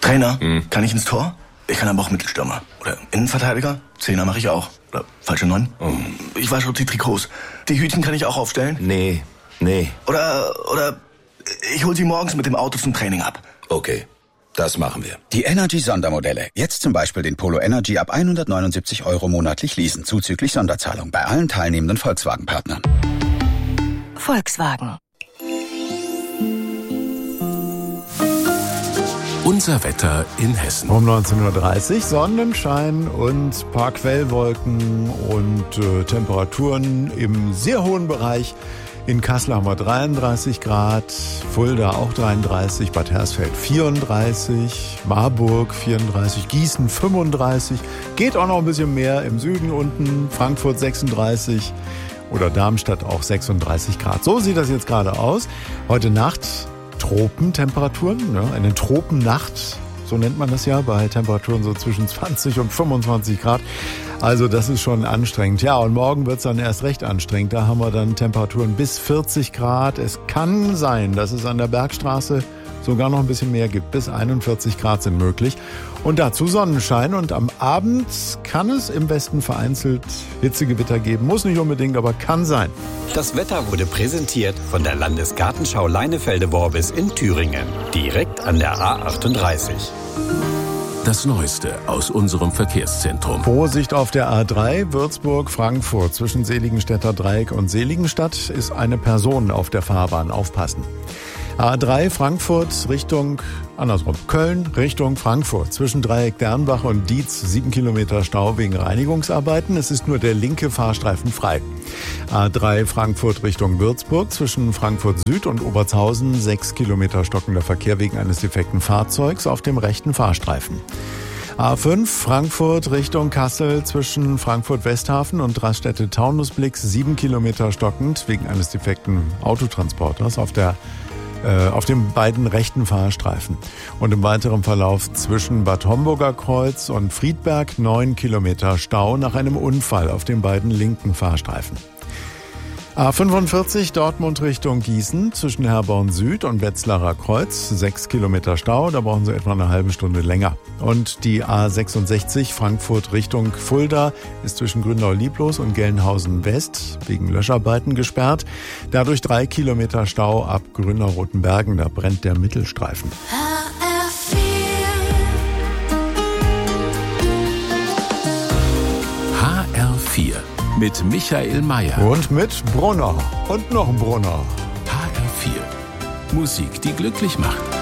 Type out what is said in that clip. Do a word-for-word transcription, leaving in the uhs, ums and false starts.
Trainer, hm. kann ich ins Tor? Ich kann aber auch Mittelstürmer. Oder Innenverteidiger? Zehner mache ich auch. Oder falsche Neun? Oh. Ich wasche die Trikots. Die Hütchen kann ich auch aufstellen? Nee, nee. Oder, oder ich hol sie morgens mit dem Auto zum Training ab. Okay, das machen wir. Die Energy-Sondermodelle. Jetzt zum Beispiel den Polo Energy ab hundertneunundsiebzig Euro monatlich leasen, zuzüglich Sonderzahlung bei allen teilnehmenden Volkswagen-Partnern. Volkswagen. Unser Wetter in Hessen. Um neunzehn Uhr dreißig Sonnenschein und ein paar Quellwolken und äh, Temperaturen im sehr hohen Bereich. In Kassel haben wir dreiunddreißig Grad, Fulda auch dreiunddreißig, Bad Hersfeld vierunddreißig, Marburg vierunddreißig, Gießen fünfunddreißig. Geht auch noch ein bisschen mehr im Süden unten, Frankfurt sechsunddreißig oder Darmstadt auch sechsunddreißig Grad. So sieht das jetzt gerade aus. Heute Nacht Tropentemperaturen, ne? Eine Tropennacht, so nennt man das ja, bei Temperaturen so zwischen zwanzig und fünfundzwanzig Grad. Also das ist schon anstrengend. Ja, und morgen wird es dann erst recht anstrengend. Da haben wir dann Temperaturen bis vierzig Grad. Es kann sein, dass es an der Bergstraße sogar noch ein bisschen mehr gibt. Bis einundvierzig Grad sind möglich. Und dazu Sonnenschein. Und am Abend kann es im Westen vereinzelt Hitzegewitter geben. Muss nicht unbedingt, aber kann sein. Das Wetter wurde präsentiert von der Landesgartenschau Leinefelde-Worbis in Thüringen. Direkt an der A achtunddreißig. Das Neueste aus unserem Verkehrszentrum. Vorsicht auf der A drei, Würzburg-Frankfurt. Zwischen Seligenstädter Dreieck und Seligenstadt ist eine Person auf der Fahrbahn. Aufpassen. A drei Frankfurt Richtung, andersrum, Köln Richtung Frankfurt. Zwischen Dreieck Dernbach und Dietz sieben Kilometer Stau wegen Reinigungsarbeiten. Es ist nur der linke Fahrstreifen frei. A drei Frankfurt Richtung Würzburg. Zwischen Frankfurt Süd und Obertshausen sechs Kilometer stockender Verkehr wegen eines defekten Fahrzeugs auf dem rechten Fahrstreifen. A fünf Frankfurt Richtung Kassel zwischen Frankfurt-Westhafen und Raststätte-Taunusblick sieben Kilometer stockend wegen eines defekten Autotransporters auf der auf den beiden rechten Fahrstreifen. Und im weiteren Verlauf zwischen Bad Homburger Kreuz und Friedberg neun Kilometer Stau nach einem Unfall auf den beiden linken Fahrstreifen. A fünfundvierzig Dortmund Richtung Gießen zwischen Herborn Süd und Wetzlarer Kreuz sechs Kilometer Stau, da brauchen Sie etwa eine halbe Stunde länger. Und die A sechsundsechzig Frankfurt Richtung Fulda ist zwischen Grünau-Lieblos und Gelnhausen West wegen Löscharbeiten gesperrt. Dadurch drei Kilometer Stau ab Grünau-Rotenbergen, da brennt der Mittelstreifen. H R vier. H R vier. Mit Michael Mayer. Und mit Brunner. Und noch ein Brunner. H R vier. Musik, die glücklich macht.